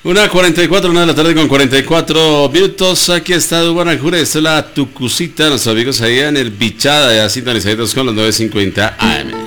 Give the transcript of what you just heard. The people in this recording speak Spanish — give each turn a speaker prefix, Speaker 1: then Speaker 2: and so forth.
Speaker 1: 1:44, 1:44 Aquí está Dubanajure, esta es la Tucucita, nuestros amigos allá en el Bichada, ya sintonizaditos con los 9:50 AM.